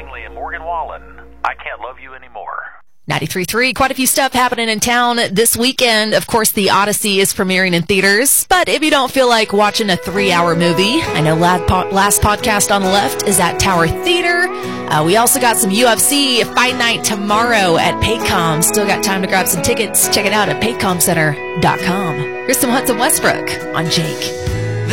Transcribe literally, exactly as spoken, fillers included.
Langley and Morgan Wallen, I Can't Love You Anymore. ninety-three point three, quite a few stuff happening in town this weekend. Of course, The Odyssey is premiering in theaters, but if you don't feel like watching a three-hour movie, I know last, po- last podcast on the left is at Tower Theater. Uh, we also got some U F C Fight Night tomorrow at Paycom. Still got time to grab some tickets. Check it out at paycom center dot com. Here's some Hudson Westbrook on Jake.